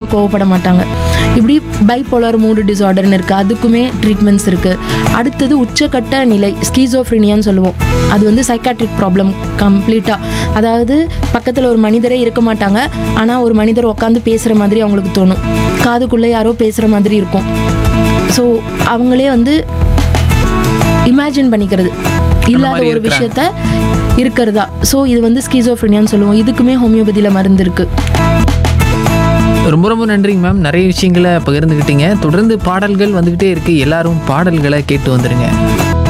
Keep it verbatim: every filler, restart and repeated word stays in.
கோவப்பட மாட்டாங்க. இப்படி பைபோலார் மூடு டிஸார்டர்னு இருக்குது, அதுக்குமே ட்ரீட்மெண்ட்ஸ் இருக்குது. அடுத்தது உச்சக்கட்ட நிலை ஸ்கீசோஃப்ரினியான்னு சொல்லுவோம். அது வந்து சைக்காட்ரிக் ப்ராப்ளம் கம்ப்ளீட்டாக. அதாவது பக்கத்தில் ஒரு மனிதரே இருக்க மாட்டாங்க, ஆனால் ஒரு மனிதர் உட்காந்து பேசுகிற மாதிரி அவங்களுக்கு தோணும், காதுக்குள்ளே யாரோ பேசுகிற மாதிரி இருக்கும். ஸோ அவங்களே வந்து இமேஜின் பண்ணிக்கிறது இல்லாத ஒரு விஷயத்த இருக்கிறதா. ஸோ இது வந்து ஸ்கீசோஃப்ரினியான்னு சொல்லுவோம். இதுக்குமே ஹோமியோபதியில் மருந்து இருக்குது. ரொம்ப ரொம்ப நன்றிங்க மேம், நிறைய விஷயங்களை பகிர்ந்துக்கிட்டீங்க. தொடர்ந்து பாடல்கள் வந்துக்கிட்டே இருக்குது, எல்லாரும் பாடல்களை கேட்டு வந்துடுங்க.